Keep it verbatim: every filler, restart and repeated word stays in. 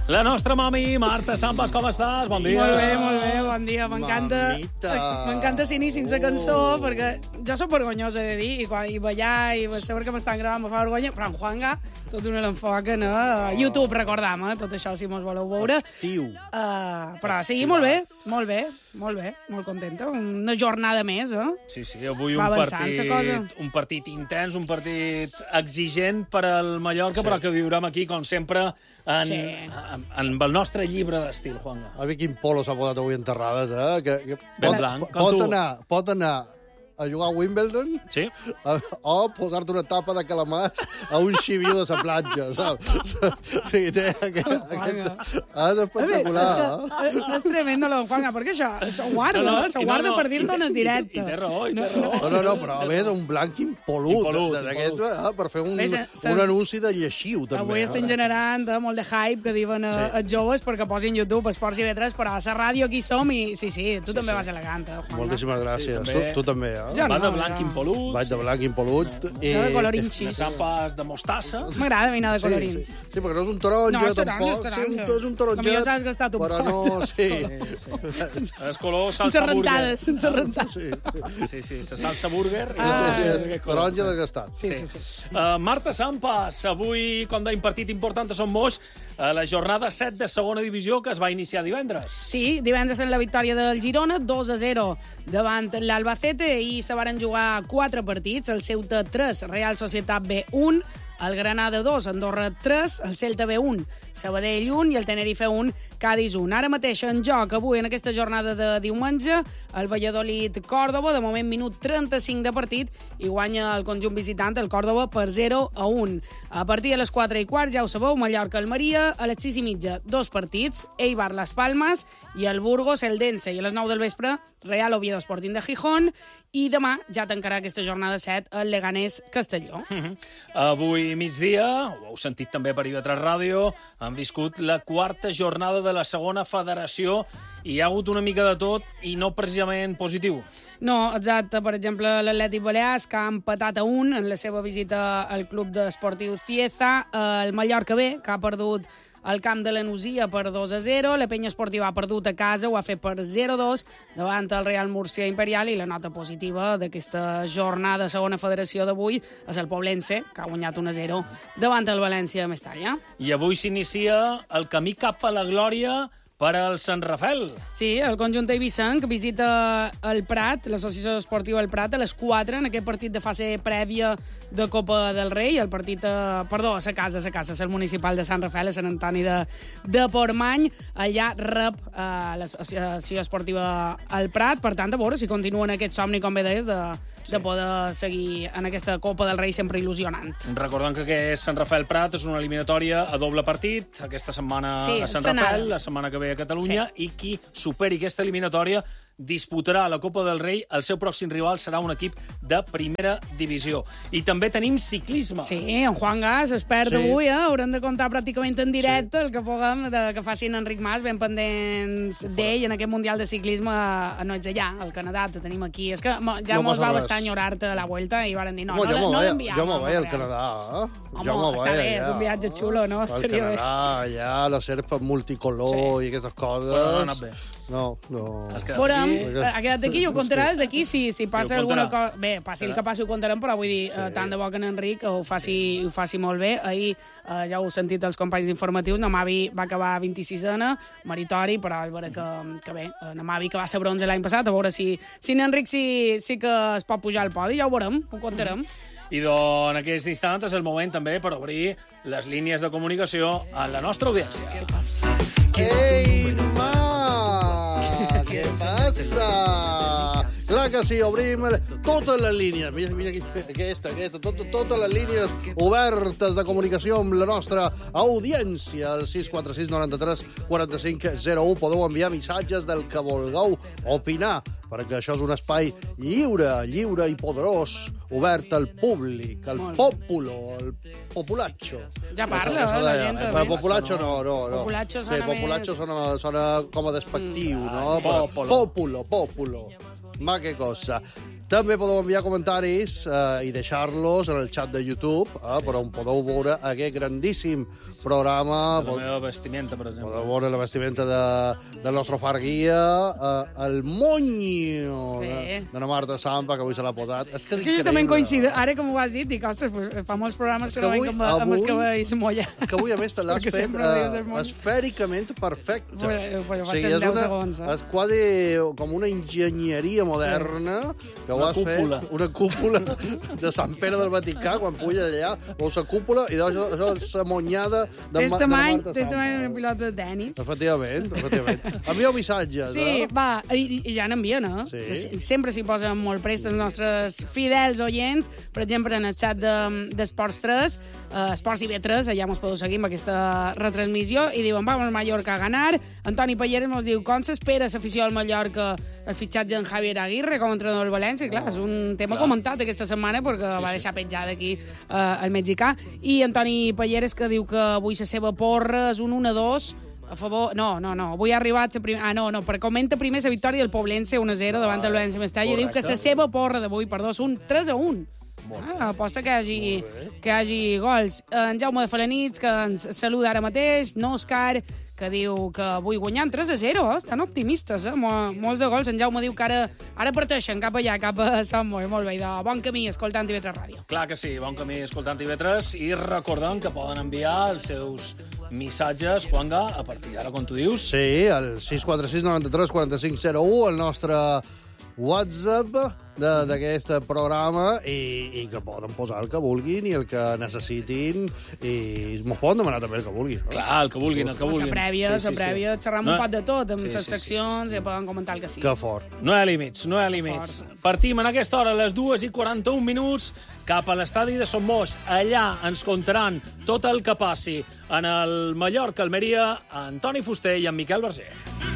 La nostra mami, Marta Sampas, com estàs? Bon dia. Molt bé, molt bé, bon dia. M'encanta m'encanta ser inici sense cançó, Oh. perquè jo soc vergonyosa de dir, i, quan, i ballar, i saber que m'estan gravant me fa vergonya, però en Juanga, tot una l'enfoca, no? A YouTube, recordam, eh? Tot això, si mos voleu veure. Actiu. Uh, però sí, molt bé, molt bé, molt bé, molt contenta. Una jornada més, eh? Sí, sí, avui un Va avançant, sa cosa. partit, un partit intens, un partit exigent per al Mallorca, sí. però que viurem aquí, com sempre, en, Sí. en, en el nostre llibre d'estil, Juanga. A veure quin polo s'ha posat avui en Terrades, eh? Que, que Ben pot, blanc, com pot, tu. anar, pot anar a jugar a Wimbledon Sí? a, o posar-te una tapa de calamars a un xiviu de sa platja, saps? Sí, té aquest... aquest ah, és espectacular, A veure, és, que, és tremendo, lo de Juanga, perquè això s'ho guarda, No, no, no, s'ho i no, guarda no, per dir-te on és directe. I té raó, i té No, raó. No, no, no, però a més un blanc impol·lut, Impol·lut, d'aquest, impol·lut. eh, per fer un, Bé, se- se- un anunci de lleixiu, també. Avui estan generant eh, molt de hype, que diuen eh, Sí. els joves, perquè posin YouTube, Esports i Vetres, però a la ràdio aquí som i sí, sí, tu també vas elegant. Eh, Juanga. Moltíssimes gràcies. Sí, tu, també. tu també, eh? Jo Va no, de blanc jo- impol·lut, Vaig de blanc impol·lut. I... Jo de color de inxis. trampes de mostassa. M'agrada a mi anar de Sí, colorins. sí, sí, perquè no és un taronja, No, és taronja, tampoc. és taronja. Sí, és un taronja. Potser s'has gastat un però poc, no, saps? sí. Sí, sí. És color Sense salsa burger. rentades, sense rentades. Sí, Sí, sí, la salsa burger. i- Ah, sí, sí, aquest és color. taronja desgastat. Sí, sí, sí. Uh, Marta Sampas, avui, com deim, partit important a Son Moix, a la jornada set de segona divisió que es va iniciar divendres. Sí, divendres en la victòria del Girona, dos a zero davant l'Albacete, i se varen jugar quatre partits, el Ceuta tres, Real Societat B un, el Granada dos, Andorra tres, el Celta B un, Sabadell un i el Tenerife un, Cádiz un. Ara mateix en joc, avui, en aquesta jornada de diumenge, el Valladolid-Còrdoba, de moment minut trenta-cinc de partit, i guanya el conjunt visitant, el Còrdoba, per zero a un. A partir de les quatre i quart, ja ho sabeu, Mallorca-Almeria, a les sis i mitja, dos partits, Eibar-Las Palmas i el Burgos-Eldense, i a les nou del vespre, Real Oviedo Sporting de Gijón, i demà ja tancarà aquesta jornada set el Leganés-Castelló. Mm -hmm. Avui migdia, ho heu sentit també per I V tres Ràdio, han viscut la quarta jornada de la segona federació i hi ha hagut una mica de tot i no precisament positiu. No, exacte. Per exemple, l'Atlètic Balears, que ha empatat a un en la seva visita al club d'esportiu Cieza, el Mallorca B, que ha perdut al camp de la Nusia per dos a zero, la Penya Esportiva ha perdut a casa, ho ha fet per zero a dos davant el Real Murcia Imperial, i la nota positiva d'aquesta jornada de segona federació d'avui és el Poblense, que ha guanyat un a zero davant el València Mestalla. I avui s'inicia el camí cap a la glòria per al Sant Rafel. Sí, el conjunt eivissenc visita el Prat, l'associació esportiva El Prat, a les quatre, en aquest partit de fase prèvia de Copa del Rei, el partit, eh, perdó, a sa casa, a sa casa, a el municipal de Sant Rafel, a Sant Antoni de, de Portmany, allà rep eh, l'associació esportiva El Prat, per tant, a veure si continuen aquest somni, com bé deies, de, sí. de poder seguir en aquesta Copa del Rei sempre il·lusionant. Recordem que aquest Sant Rafel Prat és una eliminatòria a doble partit, aquesta setmana Sí, a Sant setmana. Rafel, la setmana que ve a Catalunya, sí. I qui superi aquesta eliminatòria disputarà la Copa del Rei. El seu pròxim rival serà un equip de primera divisió. I també tenim ciclisme. Sí, en Juan Gas, expert Sí. avui, eh? Haurem de contar pràcticament en directe sí. el que puguem de, que facin Enric Mas, ben pendents d'ell en aquest Mundial de Ciclisme a, a no ets allà, al Canadà, te tenim aquí. És que mo, ja No mos passa va res. bastar enyorar-te a la vuelta i varen dir no, Home, no, jo no m'ho l'enviem. jo m'ho a veia al Montreal. Canadà, eh? Home, Jo m'ho està veia, bé, és ja. un viatge xulo, no? Al Estaria bé. Canadà, ja, la serpa multicolor sí. i aquestes coses. Però no ha anat bé. No, no. Has quedat Veurem, aquí. ha quedat aquí i ho contaràs d'aquí si, si passa Sí, ho alguna contarà. cosa... Bé, passi el que passi ho contarem, però vull dir, sí. tant de bo que en Enric ho faci, ho faci molt bé. Ahir eh, ja ho heu sentit els companys informatius, Namavi va acabar vint-i-sisena, meritori, però a veure que, que bé, Namavi que va ser bronze l'any passat, a veure si, si en Enric sí, sí que es pot pujar al podi, ja ho veurem, ho contarem. I doncs, en aquest instant és el moment també per obrir les línies de comunicació a la nostra audiència. Ei, ma! Què passa? Clar que sí, obrim totes les línies. Mira, mira aquí, aquesta, aquesta. Tot, totes les línies obertes de comunicació amb la nostra audiència. El sis quatre sis noranta-tres quaranta-cinc zero u. Podeu enviar missatges del que vulgueu opinar, perquè això és un espai lliure, lliure i poderós, obert al públic, al populo, al populacho. Ja parla, Això eh, la deia, gent, eh? també. Populacho no, no, no. Populacho sí, sona populacho més- sona, sona com a despectiu, Mm. no? Però Popolo. Populo, populo. Ma che cosa. També podeu enviar comentaris eh, i deixar-los en el xat de YouTube, eh, per on podeu veure aquest grandíssim programa. La meva vestimenta, per exemple. Podeu veure la vestimenta de, del nostre far guia, eh, el monyo Sí. de, de la Marta Sampa, que avui se l'ha posat. És que és És que justament increïble. coincide. Ara, com ho has dit, dic, ostres, pues, fa molts programes És que que no avui- venc amb, amb els avui- cabells molla. És que avui, a més, te l'has Perquè fet sempre dius el eh, monyo. esfèricament perfecte. Pues- pues ho faig en és, deu una, segons, eh? és quasi com una enginyeria moderna que ho Una has cúpula. fet, una cúpula de Sant Pere del Vaticà, quan puja allà, veus la cúpula i això, això és la monyada de, Tens Ma- de la tamany, Marta tens Sampa. tamany d'una pilota de tenis. Efectivament, efectivament. Envieu missatges, Sí, eh? va, i, i ja n'envien, eh? Sí. Sempre s'hi posen molt prest els nostres fidels oients. Per exemple, en el xat d'Esports de, tres, uh, Esports I B tres, allà mos podeu seguir amb aquesta retransmissió, i diuen, vamos Mallorca a ganar. Antoni Palleres mos diu, com s'espera l'afició al Mallorca el fitxatge en Javier Aguirre com a entrenador del València? Clar, és un tema Clar. comentat aquesta setmana perquè Sí, va sí. deixar penjat aquí uh, el mexicà. I Antoni Palleres, que diu que avui la seva porra és un un a dos a favor... No, no, no. Avui ha arribat... La prim... Ah, no, no. Però comenta primer la victòria del Poblense un a zero davant del València Mestalla i diu que la seva porra d'avui, perdó, és un tres a un. Ah, aposta que hi hagi, que hi hagi gols. En Jaume de Falanits, que ens saluda ara mateix. No, Òscar, que diu que avui guanyant tres a zero. Eh? Estan optimistes, eh? Mo, molts de gols. En Jaume diu que ara, ara parteixen cap allà, cap a Sant Boi. Molt bé, de bon camí, escoltant I B tres Ràdio. Clar que sí, bon camí escoltant I B tres i recordem que poden enviar els seus missatges, Juanga, a partir d'ara, com tu dius. Sí, el sis quatre sis nou tres quatre cinc zero u, el nostre WhatsApp de- d'aquest programa, i, i que poden posar el que vulguin i el que necessitin, i m'ho poden demanar també el que vulguin. No? Clar, el que vulguin, el que La vulguin. prèvia, la prèvia, xerram No- un pot de tot, amb Sí, les sí, sí, seccions, sí, sí. i poden comentar el que sí. Que fort. No hi ha límits, no hi ha límits. Partim en aquesta hora, a les dues i quaranta-un minuts, cap a l'estadi de Son Moix. Allà ens contaran tot el que passi en el Mallorca-Almeria, Antoni Fuster i en Miquel Berger.